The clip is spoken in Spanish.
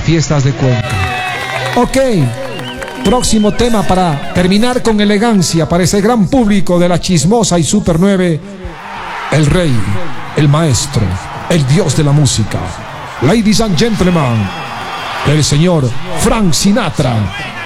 Fiestas de Cuenca. Ok, próximo tema para terminar con elegancia para ese gran público de la chismosa y Super 9. El rey, el maestro, el dios de la música. Ladies and gentlemen, el señor Frank Sinatra.